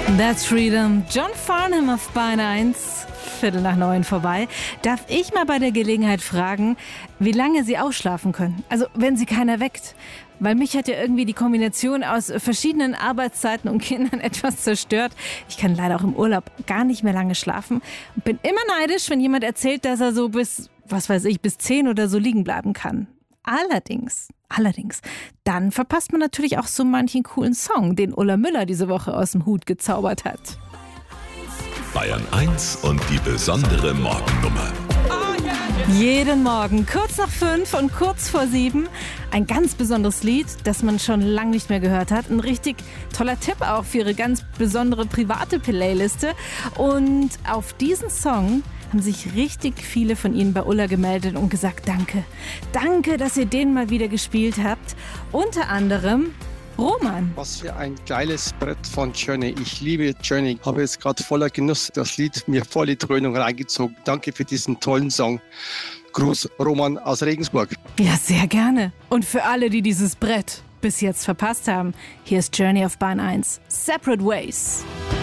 That's Freedom. John Farnham auf Bahn 1. 8:15 vorbei. Darf ich mal bei der Gelegenheit fragen, wie lange Sie ausschlafen können? Also, wenn Sie keiner weckt. Weil mich hat ja irgendwie die Kombination aus verschiedenen Arbeitszeiten und Kindern etwas zerstört. Ich kann leider auch im Urlaub gar nicht mehr lange schlafen. Und bin immer neidisch, wenn jemand erzählt, dass er so bis 10 oder so liegen bleiben kann. Allerdings, dann verpasst man natürlich auch so manchen coolen Song, den Ulla Müller diese Woche aus dem Hut gezaubert hat. Bayern 1 und die besondere Morgennummer. Jeden Morgen, kurz nach 5 und kurz vor 7, ein ganz besonderes Lied, das man schon lange nicht mehr gehört hat. Ein richtig toller Tipp auch für Ihre ganz besondere private Playliste. Und auf diesen Song haben sich richtig viele von Ihnen bei Ulla gemeldet und gesagt, danke. Danke, dass ihr den mal wieder gespielt habt. Unter anderem Roman. Was für ein geiles Brett von Journey. Ich liebe Journey. Habe jetzt gerade voller Genuss das Lied mir voll die Dröhnung reingezogen. Danke für diesen tollen Song. Gruß, Roman aus Regensburg. Ja, sehr gerne. Und für alle, die dieses Brett bis jetzt verpasst haben, hier ist Journey auf Bahn 1. Separate Ways.